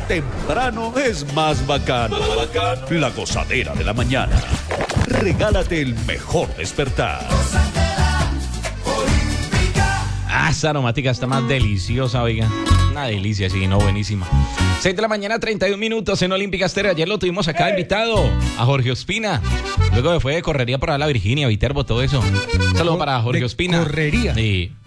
temprano es más bacano. La gozadera de la mañana. Regálate el mejor despertar. Esa aromática está más deliciosa, oiga. Una delicia, sí, no, buenísima. 6 de la mañana, 31 minutos en Olímpica Estéreo. Ayer lo tuvimos acá invitado a Jorge Ospina. Luego fue de correría para la Virginia, Viterbo, todo eso. Un saludo para Jorge Ospina. Correría. Sí.